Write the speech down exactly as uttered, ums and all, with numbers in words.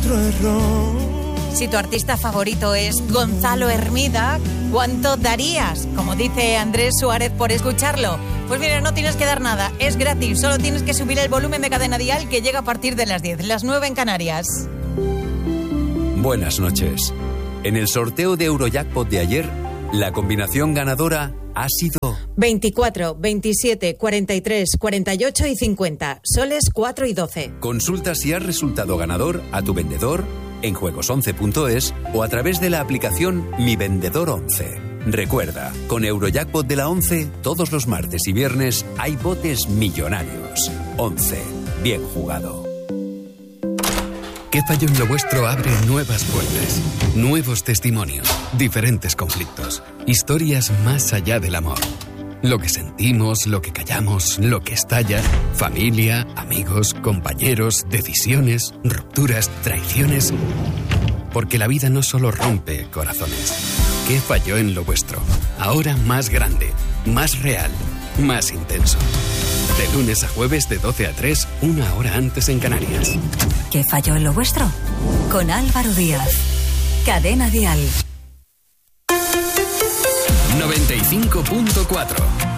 nuestro error. Si tu artista favorito es Gonzalo Hermida, ¿cuánto darías? Como dice Andrés Suárez, por escucharlo. Pues mira, no tienes que dar nada, es gratis. Solo tienes que subir el volumen de Cadena Dial, que llega a partir de las diez, las nueve en Canarias. Buenas noches. En el sorteo de Eurojackpot de ayer, la combinación ganadora ha sido veinticuatro, veintisiete, cuarenta y tres, cuarenta y ocho y cincuenta. Soles cuatro y doce. Consulta si has resultado ganador a tu vendedor en juegos once punto es o a través de la aplicación Mi Vendedor once. Recuerda, con Eurojackpot de la once, todos los martes y viernes hay botes millonarios. once. Bien jugado. ¿Qué falló en lo vuestro? Abre nuevas puertas, nuevos testimonios, diferentes conflictos, historias más allá del amor. Lo que sentimos, lo que callamos, lo que estalla, familia, amigos, compañeros, decisiones, rupturas, traiciones. Porque la vida no solo rompe corazones. ¿Qué falló en lo vuestro? Ahora más grande, más real, más intenso. De lunes a jueves de doce a tres, una hora antes en Canarias. ¿Qué falló en lo vuestro? Con Álvaro Díaz. Cadena Dial. noventa y cinco punto cuatro